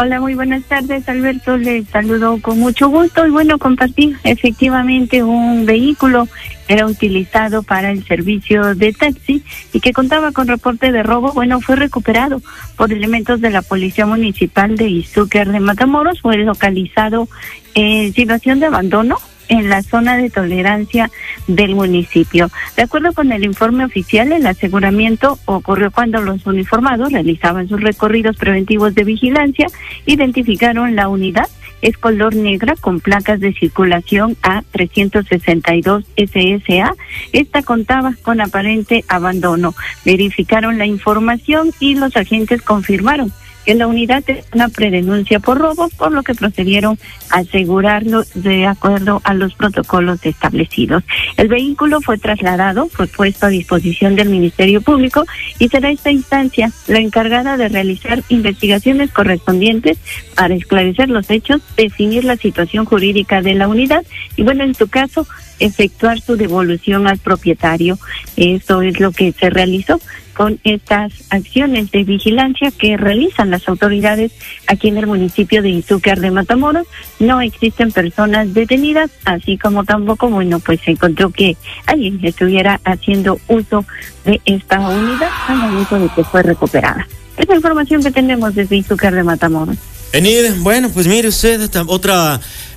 Hola, muy buenas tardes, Alberto. Les saludo con mucho gusto y bueno, compartir efectivamente un vehículo era utilizado para el servicio de taxi y que contaba con reporte de robo. Bueno, fue recuperado por elementos de la Policía Municipal de Izúcar de Matamoros. Fue localizado en situación de abandono en la zona de tolerancia del municipio. De acuerdo con el informe oficial, el aseguramiento ocurrió cuando los uniformados realizaban sus recorridos preventivos de vigilancia, identificaron la unidad, es color negra con placas de circulación A362 SSA. Esta contaba con aparente abandono. Verificaron la información y los agentes confirmaron que la unidad es una predenuncia por robo, por lo que procedieron a asegurarlo de acuerdo a los protocolos establecidos. El vehículo fue trasladado, fue puesto a disposición del Ministerio Público y será esta instancia la encargada de realizar investigaciones correspondientes para esclarecer los hechos, definir la situación jurídica de la unidad y, bueno, en su caso, efectuar su devolución al propietario. Eso es lo que se realizó con estas acciones de vigilancia que realizan las autoridades aquí en el municipio de Izúcar de Matamoros. No existen personas detenidas, así como tampoco, bueno, pues se encontró que alguien estuviera haciendo uso de esta unidad al momento de que fue recuperada. Es la información que tenemos desde Izúcar de Matamoros. Bueno, pues mire usted, otra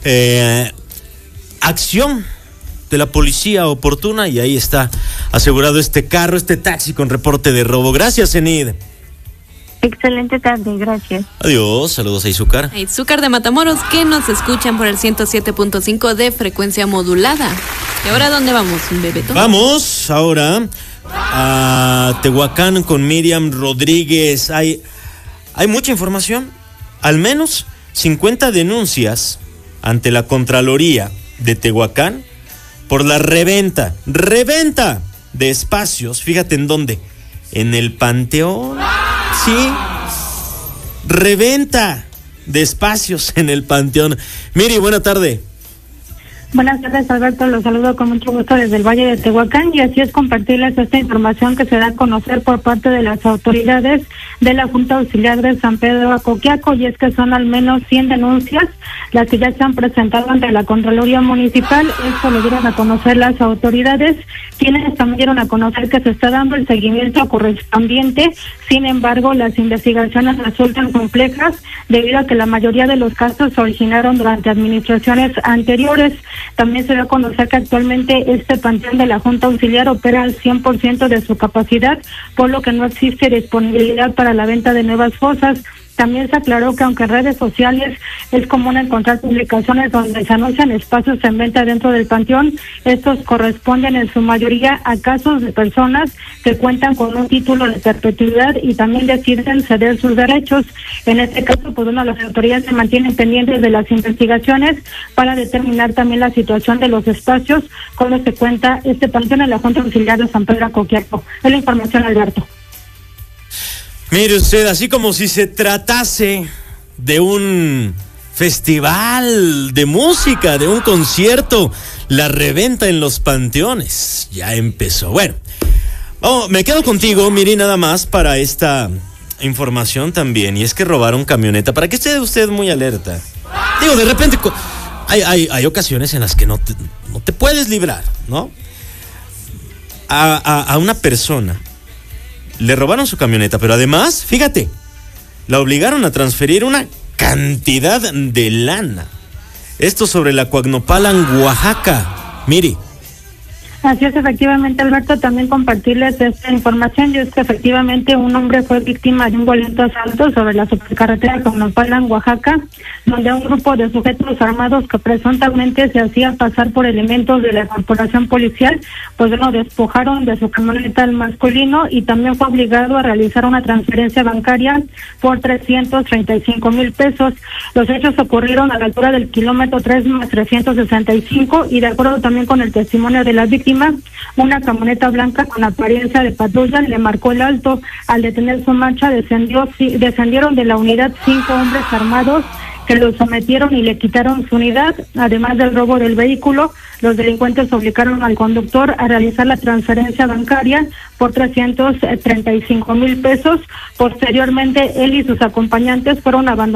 acción de la policía oportuna y ahí está asegurado este carro, este taxi con reporte de robo. Gracias, Enid. Excelente tarde, gracias. Adiós, saludos a Izúcar. A Izúcar de Matamoros, que nos escuchan por el 107.5 de frecuencia modulada. ¿Y ahora dónde vamos, Bebeto? Vamos ahora a Tehuacán con Miriam Rodríguez. Hay mucha información, al menos 50 denuncias ante la Contraloría de Tehuacán por la reventa de espacios. Fíjate en dónde, en el Panteón. Sí, reventa de espacios en el Panteón. Miri, buena tarde. Buenas tardes, Alberto, los saludo con mucho gusto desde el Valle de Tehuacán y así es compartirles esta información que se da a conocer por parte de las autoridades de la Junta Auxiliar de San Pedro Acoquiaco, y es que son al menos 100 denuncias las que ya se han presentado ante la Contraloría Municipal. Esto lo dieron a conocer las autoridades, quienes también dieron a conocer que se está dando el seguimiento correspondiente. Sin embargo, las investigaciones resultan complejas debido a que la mayoría de los casos se originaron durante administraciones anteriores. También se da a conocer que actualmente este panteón de la Junta Auxiliar opera al 100% de su capacidad, por lo que no existe disponibilidad para la venta de nuevas fosas. También se aclaró que aunque en redes sociales es común encontrar publicaciones donde se anuncian espacios en venta dentro del panteón, estos corresponden en su mayoría a casos de personas que cuentan con un título de perpetuidad y también deciden ceder sus derechos. En este caso, pues bueno, las autoridades se mantienen pendientes de las investigaciones para determinar también la situación de los espacios con los que cuenta este panteón en la Junta Auxiliar de San Pedro Acoquiaco. Es la información, Alberto. Mire usted, así como si se tratase de un festival de música, de un concierto, la reventa en los panteones ya empezó. Bueno, me quedo contigo, Miri, nada más para esta información también, y es que robaron camioneta, para que esté usted muy alerta. Digo, de repente hay ocasiones en las que no te puedes librar, ¿no? A una persona le robaron su camioneta, pero además, fíjate, la obligaron a transferir una cantidad de lana. Esto sobre la Coagnopalan, Oaxaca. Miri. Así es, efectivamente, Alberto, también compartirles esta información, y es que efectivamente un hombre fue víctima de un violento asalto sobre la supercarretera Coagnopalan, Oaxaca, donde un grupo de sujetos armados que presuntamente se hacían pasar por elementos de la corporación policial, pues lo despojaron de su camioneta al masculino y también fue obligado a realizar una transferencia bancaria por 335,000 pesos. Los hechos ocurrieron a la altura del kilómetro 3+365 y de acuerdo también con el testimonio de las víctimas, una camioneta blanca con apariencia de patrulla le marcó el alto. Al detener su marcha descendieron de la unidad 5 hombres armados que lo sometieron y le quitaron su unidad. Además del robo del vehículo, los delincuentes obligaron al conductor a realizar la transferencia bancaria por 335,000 pesos. Posteriormente, él y sus acompañantes fueron abandonados